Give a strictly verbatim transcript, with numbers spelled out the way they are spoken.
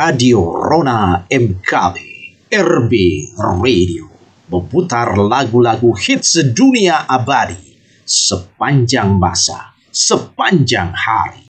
Radio Rona M K B, R B Radio, memutar lagu-lagu hits dunia abadi sepanjang masa, sepanjang hari.